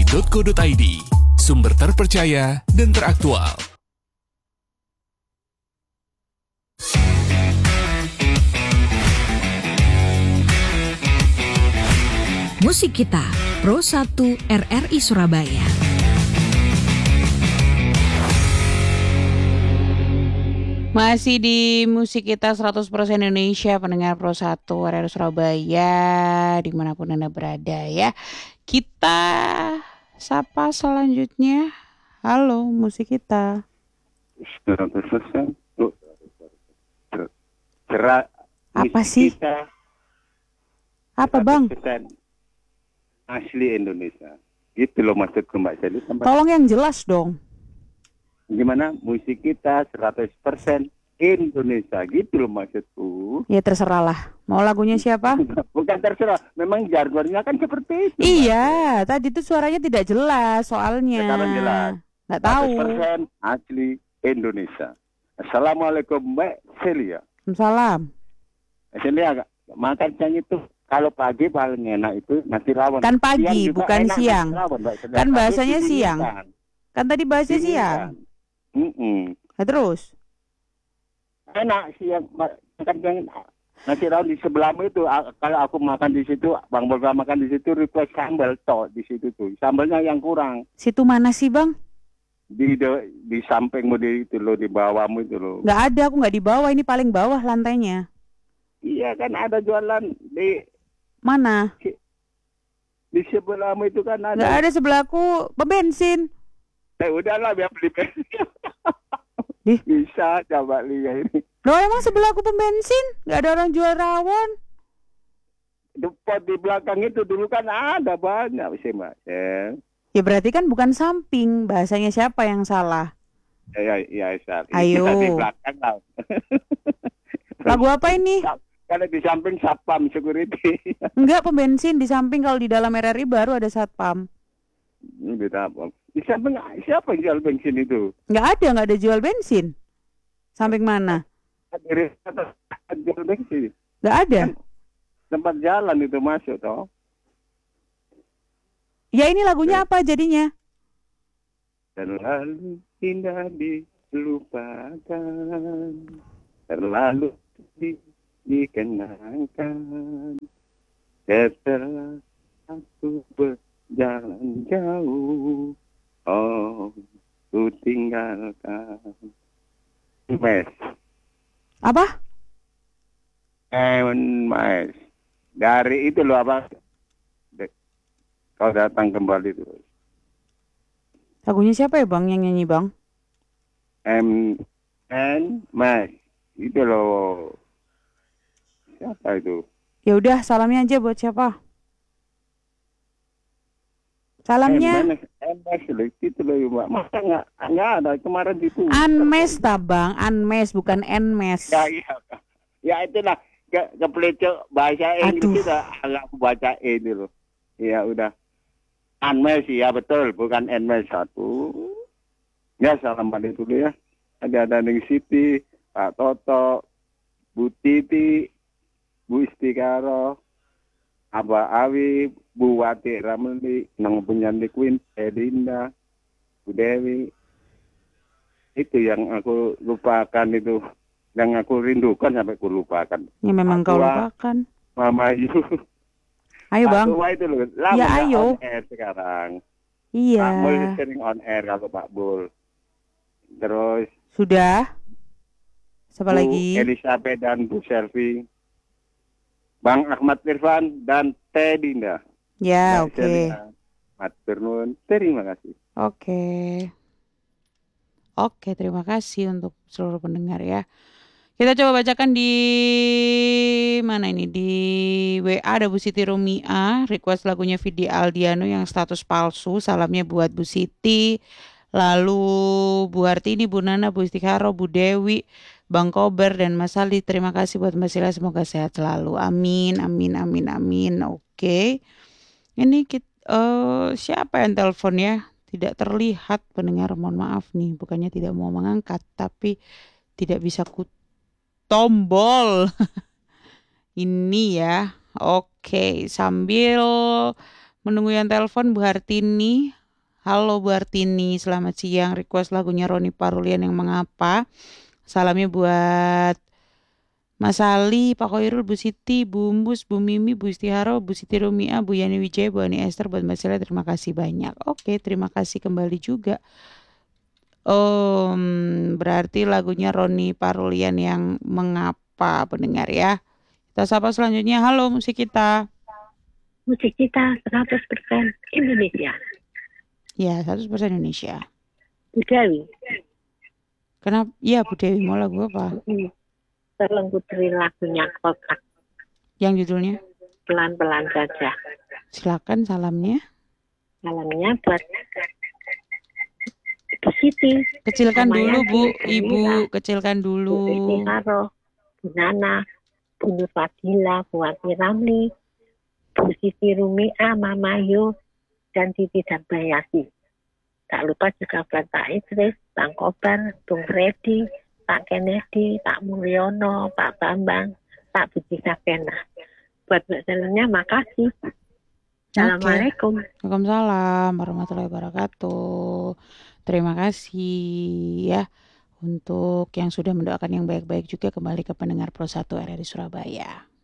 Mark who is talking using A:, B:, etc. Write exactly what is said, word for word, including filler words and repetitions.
A: titik co titik i d, sumber terpercaya dan teraktual.
B: Musik Kita, Pro satu R R I Surabaya.
C: Masih di Musik Kita seratus persen Indonesia, pendengar Pro satu R R I Surabaya, dimanapun Anda berada ya. Kita sapa selanjutnya. Halo, Musik Kita.
D: seratus persen. Cerah.
C: Apa sih?
D: Kita
C: Apa bang?
D: seratus persen asli Indonesia. Gitu loh maksudku Mbak Sally.
C: Tolong yang jelas dong.
D: Gimana? Musik kita seratus persen Indonesia. Gitu loh maksudku.
C: Ya terserah lah. Mau lagunya siapa?
D: Bukan terserah. Memang jargonnya kan seperti itu.
C: Iya, Mbak. Tadi tuh suaranya tidak jelas soalnya.
D: Sekarang jelas.
C: Nggak tahu.
D: seratus persen asli Indonesia. Assalamualaikum Mbak Celia.
C: Salam.
D: Celia agak makan siang itu kalau pagi paling enak itu nasi rawon.
C: Kan pagi, bukan siang.
D: Rawon,
C: kan bahasanya siang.
D: Kan,
C: kan tadi bahasanya siang.
D: Mm-mm.
C: Nah, terus?
D: Enak siang makan siang nasi rawon di sebelahmu itu. Kalau aku makan di situ, Bang Bolga makan di situ request sambal toh di situ tuh. Sambalnya yang kurang.
C: Situ mana sih Bang?
D: Di de, di sampingmu di itu loh, di bawahmu itu loh.
C: Nggak ada, aku nggak di bawah, ini paling bawah lantainya.
D: Iya kan ada jualan di
C: mana?
D: Di sebelahmu itu kan ada.
C: Nggak ada sebelahku, pembensin.
D: Eh udahlah biar beli bensin. Bisa coba lihat ini.
C: Loh emang sebelahku pembensin? Nggak ada orang jual rawon?
D: Depan di belakang itu dulu kan ada banyak sih Mbak. Ya.
C: Ya berarti kan bukan samping, bahasanya siapa yang salah?
D: Ya ya ya.
C: Ayo.
D: Di belakang lah.
C: Lagu apa ini?
D: Kalau di samping satpam security.
C: Enggak, pembensin di samping, kalau di dalam R R I baru ada satpam.
D: Ini beda apa? Di samping siapa yang jual bensin itu?
C: Enggak ada, enggak ada jual bensin. Samping mana?
D: Ada jual bensin.
C: Enggak ada.
D: Kan tempat jalan itu masuk toh.
C: Ya ini lagunya apa jadinya?
D: Terlalu indah dilupakan, terlalu di dikenangkan, setelah aku berjalan jauh, oh ku tinggalkan. Mas.
C: Apa?
D: Eh, Mas. Dari itu loh apa? Kau datang kembali terus.
C: Lagunya siapa ya Bang yang nyanyi Bang?
D: M N Mas. Itu loh. Siapa itu?
C: Ya udah, salamnya aja buat siapa? Salamnya?
D: Anmes loh, itu loh Mbak. Masa nggak nggak ada kemarin itu?
C: Anmes tabang, Anmes bukan Enmes.
D: Ya iya. Ya itulah ke kepelecok bahasa Inggris itu agak aku baca ini loh. Ya udah. Anmes ya betul, bukan Enmes satu. Ya salam balik dulu ya. Ada ada Ning Siti, Pak Toto, Bu Titi, Bu Istikaro, Abah Awi, Bu Wati Ramli, Nang Penyanyi Queen, Edinda, Bu Dewi. Itu yang aku lupakan itu. Yang aku rindukan sampai aku lupakan.
C: Ya memang kau lupakan.
D: Mama Yu.
C: Ayo Bang.
D: Pak itu loh.
C: Ya ayo.
D: On air sekarang.
C: Iya.
D: Pak Bul sering on air kalau Pak Bul. Terus.
C: Sudah. Siapa
D: Bu
C: lagi?
D: Elizabeth dan Bu Selvi. Bang Ahmad Irfan dan Teh Dinda.
C: Ya, oke. Okay.
D: Matur nuwun. Terima kasih.
C: Oke. Okay. Oke, terima kasih untuk seluruh pendengar ya. Kita coba bacakan di mana ini, di W A ada Bu Siti Rumia, request lagunya Vidi Aldiano yang status palsu. Salamnya buat Bu Siti, lalu Bu Hartini, Bu Nana, Bu Istikaro, Bu Dewi, Bang Kober dan Mas Ali. Terima kasih buat Mbak Sila, semoga sehat selalu. Amin, amin, amin, amin. Oke. Ini kita, uh, siapa yang telepon ya? Tidak terlihat pendengar, mohon maaf nih. Bukannya tidak mau mengangkat, tapi tidak bisa ku tombol. Ini ya. Oke, sambil menunggu yang telepon Bu Hartini, Halo Bu Artini, selamat siang. Request lagunya Roni Parulian yang Mengapa. Salamnya buat Mas Ali, Pak Khairul, Bu Siti, Bu Umbus, Bu Mimi, Bu Istiharo, Bu Siti Rumia, Bu Yani Wijaya, Bu Ani Esther, buat Mbak Sela, terima kasih banyak. Oke, terima kasih kembali juga. Om, berarti lagunya Roni Parulian yang Mengapa, pendengar ya. Kita sapa selanjutnya. Halo musik kita.
E: Musik kita seratus persen Indonesia.
C: Ya, seratus persen Indonesia.
E: Bu Dewi.
C: Kenapa? Iya, Bu Dewi, mau lagu apa?
E: Hmm. Tolong putri lagunya Kotak.
C: Yang judulnya?
E: Pelan-pelan saja.
C: Silakan salamnya.
E: Salamnya buat Bu Siti.
C: Kecilkan
E: Namanya
C: dulu Bu,
E: Bu
C: Ibu,
E: Mira,
C: kecilkan
E: Bu
C: dulu.
E: Istiharo, Bu Nana, Bu Nur Fadila, Bu Ati Ramli, Bu Siti Rumia, Mama Yu, dan Titi Darbayasi. Tak lupa juga buat Pak Idris, Bang Kobar, Bung Freddy, Pak Kennedy, Pak Mulyono, Pak Bambang, Pak Budi Sapena. Buat Mbak Selennya makasih. Assalamualaikum.
C: Waalaikumsalam warahmatullahi wabarakatuh. Terima kasih ya untuk yang sudah mendoakan yang baik-baik juga, kembali ke pendengar Pro satu R R I Surabaya.